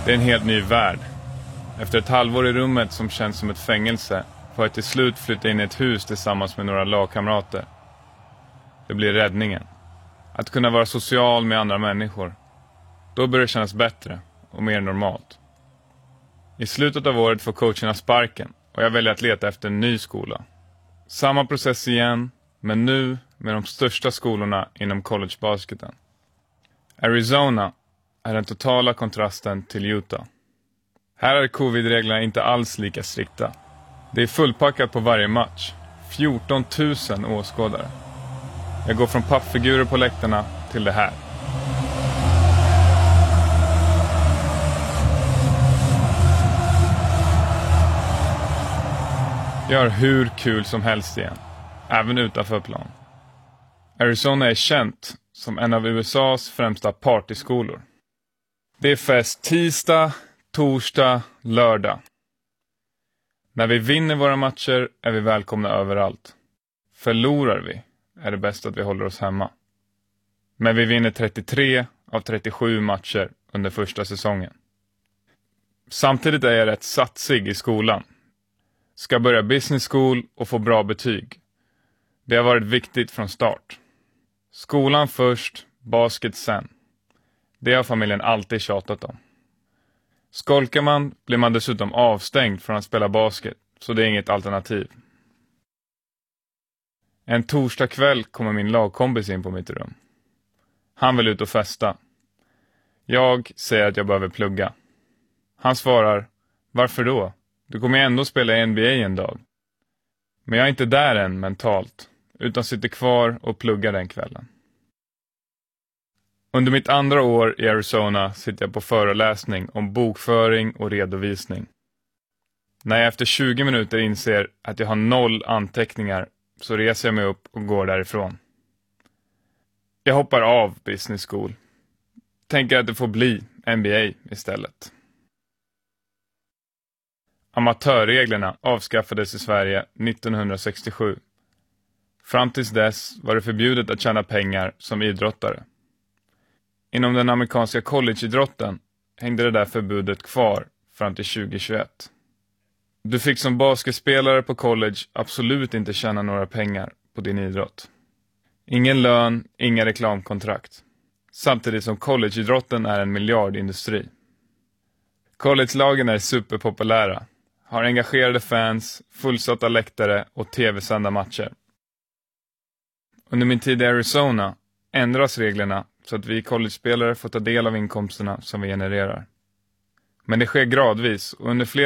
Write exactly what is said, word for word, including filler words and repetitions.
Det är en helt ny värld. Efter ett halvår i rummet som känns som ett fängelse får jag till slut flytta in i ett hus tillsammans med några lagkamrater. Det blir räddningen. Att kunna vara social med andra människor. Då börjar det kännas bättre och mer normalt. I slutet av året får coacherna sparken och jag väljer att leta efter en ny skola. Samma process igen, men nu med de största skolorna inom collegebasketen. Arizona är den totala kontrasten till Utah. Här är covid-reglerna inte alls lika strikta. Det är fullpackat på varje match. fjorton tusen åskådare. Jag går från pappfigurer på läktarna till det här. Jag har hur kul som helst igen. Även utanför plan. Arizona är känt som en av U S A:s främsta partyskolor. Det är fest tisdag, torsdag, lördag. När vi vinner våra matcher är vi välkomna överallt. Förlorar vi är det bäst att vi håller oss hemma. Men vi vinner trettiotre av trettiosju matcher under första säsongen. Samtidigt är jag rätt satsig i skolan. Ska börja business school och få bra betyg. Det har varit viktigt från start. Skolan först, basket sen. Det har familjen alltid tjatat om. Skolkar man blir man dessutom avstängd från att spela basket, så det är inget alternativ. En torsdag kväll kommer min lagkompis in på mitt rum. Han vill ut och festa. Jag säger att jag behöver plugga. Han svarar, varför då? Du kommer ändå spela i N B A en dag. Men jag är inte där än mentalt, utan sitter kvar och pluggar den kvällen. Under mitt andra år i Arizona sitter jag på föreläsning om bokföring och redovisning. När jag efter tjugo minuter inser att jag har noll anteckningar så reser jag mig upp och går därifrån. Jag hoppar av business school. Tänker att det får bli N B A istället. Amatörreglerna avskaffades i Sverige nittonhundrasextiosju. Fram tills dess var det förbjudet att tjäna pengar som idrottare. Inom den amerikanska collegeidrotten hängde det där förbudet kvar fram till tjugohundratjugoett. Du fick som basketspelare på college absolut inte tjäna några pengar på din idrott. Ingen lön, inga reklamkontrakt. Samtidigt som collegeidrotten är en miljardindustri. Collegelagen är superpopulära. Har engagerade fans, fullsatta läktare och tv-sända matcher. Under min tid i Arizona ändras reglerna så att vi college-spelare får ta del av inkomsterna som vi genererar. Men det sker gradvis och under flera